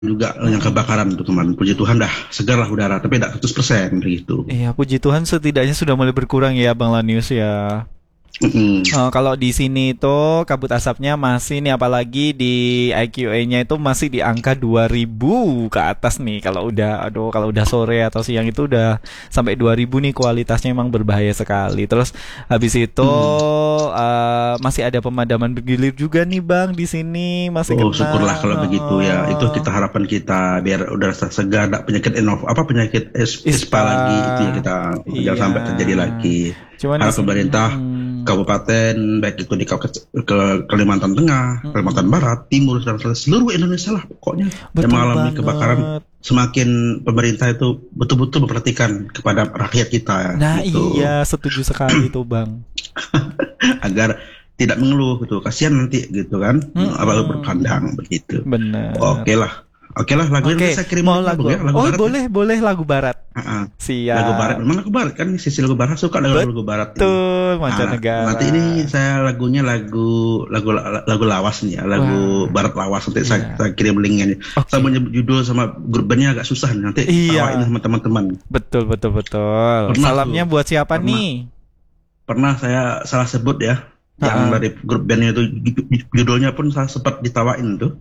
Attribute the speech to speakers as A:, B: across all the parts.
A: juga yang kebakaran tuh kemarin. Puji Tuhan dah segar lah udara, tapi tidak 100% begitu.
B: Iya, puji Tuhan setidaknya sudah mulai berkurang ya Bang Lanius ya.
A: Mm-mm.
B: Kalau di sini itu kabut asapnya masih nih, apalagi di IQA-nya itu masih di angka 2000 ke atas nih. Kalau udah sore atau siang itu udah sampai 2000 nih, kualitasnya emang berbahaya sekali. Terus habis itu
A: Mm.
B: masih ada pemadaman bergilir juga nih Bang di sini, masih
A: Oh
B: kena.
A: syukurlah kalau begitu ya. Itu
B: Heeh.
A: kita harapan kita biar udara segar, tidak penyakit penyakit ispa
B: ISPA.
A: lagi itu ya kita jangan
B: Iya.
A: sampai terjadi lagi.
B: Cuman di
A: Harap
B: sini
A: pemerintah kabupaten baik itu di Kalimantan Tengah, Kalimantan Barat, Timur dan seluruh Indonesia lah pokoknya yang
B: betul
A: mengalami kebakaran,
B: banget.
A: semakin pemerintah itu betul-betul memperhatikan kepada rakyat kita ya,
B: Nah
A: gitu.
B: iya, setuju sekali tuh Bang.
A: Agar tidak mengeluh gitu, kasihan nanti gitu kan, apa
B: Mm-mm.
A: berpandang begitu.
B: Bener.
A: Oke lah, oke lah, lagunya nanti
B: Oke,
A: saya kirim
B: mau
A: link
B: lagu
A: Bung ya,
B: apa?
A: lagu
B: Oh
A: barat ya.
B: boleh, boleh lagu barat.
A: Ah, lagu barat,
B: Siap.
A: memang lagu barat kan, sisi lagu barat suka lagu barat ini.
B: Betul,
A: Nanti ini
B: mancanegara.
A: saya lagunya lagu lawas nih ya, lagu
B: Wah,
A: barat lawas, nanti
B: iya.
A: saya kirim linknya nih. Saya
B: Oke.
A: menyebut judul sama grup bandnya agak susah nih, nanti tawain
B: Iya,
A: sama teman-teman.
B: betul, betul, betul.
A: Pernah
B: Salamnya
A: tuh,
B: buat siapa
A: pernah
B: nih?
A: pernah saya salah sebut ya, yang
B: Heeh.
A: dari grup bandnya itu judulnya pun saya sempat ditawain tuh.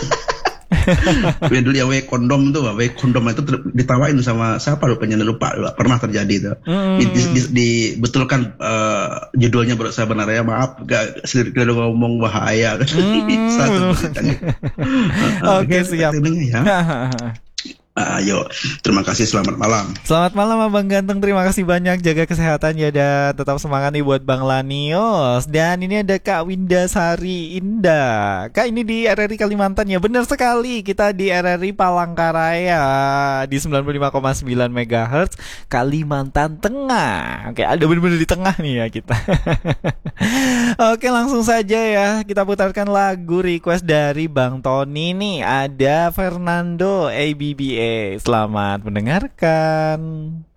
A: Dulu ya W kondom itu ditawain sama siapa rupanya, lupa pernah terjadi itu.
B: Mm.
A: Dibetulkan judulnya menurut saya benarnya, maaf gak sedikit ngomong bahaya. Satu
B: Mm.
A: beritanya. Oke,
B: Oke,
A: kita
B: siap.
A: dengar ya. Ayo, terima kasih, selamat malam.
B: Selamat malam Abang Ganteng, terima kasih banyak, jaga kesehatan ya, dan tetap semangat nih buat Bang Lanios. Dan ini ada Kak Winda Sari Indah. Kak, ini di RRI Kalimantan ya, benar sekali, kita di RRI Palangkaraya di 95,9 MHz Kalimantan Tengah. Oke, ada bener-bener di tengah nih ya kita. Oke, langsung saja ya, kita putarkan lagu request dari Bang Tony nih. Ada Fernando ABBA. Selamat mendengarkan.